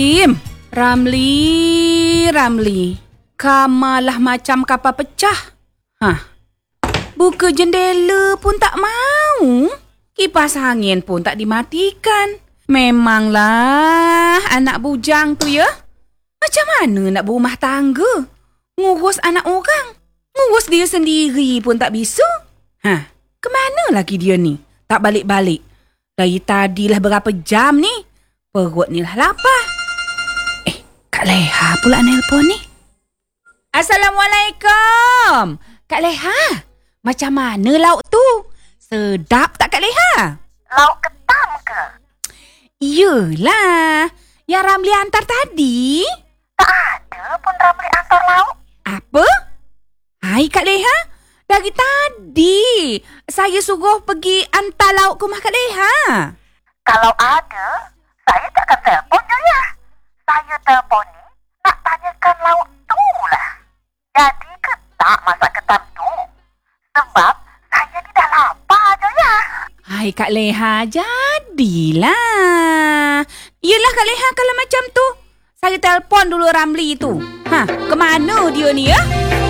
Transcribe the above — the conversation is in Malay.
Ramli. Kamalah macam kapal pecah. Buka jendela pun tak mau. Kipas angin pun tak dimatikan. Memanglah anak bujang tu ya. Macam mana nak berumah tangga? Ngurus anak orang. Ngurus dia sendiri pun tak bisa. Kemana lagi dia ni? Tak balik-balik. Dari tadilah berapa jam ni? Perut ni lah lapar. Kak Leha pula nelpon ni. Assalamualaikum. Kak Leha, macam mana lauk tu? Sedap tak Kak Leha? Lauk ketam ke? Yelah, yang Ramli hantar tadi. Tak ada pun Ramli hantar lauk. Apa? Hai Kak Leha, dari tadi saya suruh pergi hantar lauk ke rumah Kak Leha. Kalau ada, saya takkan telpon je ya. Saya telpon ni nak tanyakan lauk tu lah. Jadi ke tak masak ketam tu? Sebab saya ni dah lapar je ya. Hai Kak Leha, jadilah. Yelah Kak Leha, kalau macam tu, saya telpon dulu Ramli tu. Kemana dia ni ya?